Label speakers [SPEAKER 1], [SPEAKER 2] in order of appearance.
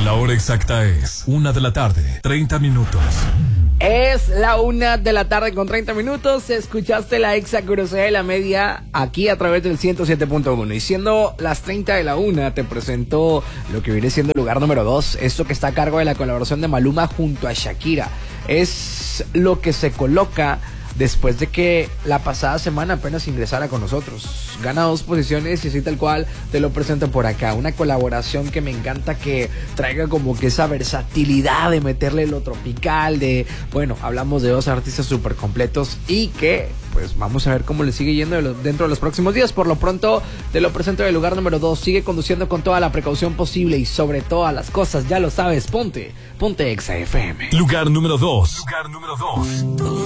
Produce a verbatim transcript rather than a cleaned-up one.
[SPEAKER 1] La hora exacta es una de la tarde, treinta minutos.
[SPEAKER 2] Es la una de la tarde con treinta minutos. Escuchaste la exa Grosería de la Media aquí a través del ciento siete punto uno. Y siendo las treinta de la una, te presento lo que viene siendo el lugar número dos. Esto que está a cargo de la colaboración de Maluma junto a Shakira. Es lo que se coloca después de que la pasada semana apenas ingresara con nosotros. Gana dos posiciones y así tal cual te lo presento por acá. Una colaboración que me encanta que traiga como que esa versatilidad de meterle lo tropical, de, bueno, hablamos de dos artistas súper completos y que, pues, vamos a ver cómo le sigue yendo de lo, dentro de los próximos días. Por lo pronto, te lo presento en el lugar número dos. Sigue conduciendo con toda la precaución posible y sobre todas las cosas, ya lo sabes, ponte, ponte Exa F M.
[SPEAKER 1] Lugar número dos. Lugar número dos.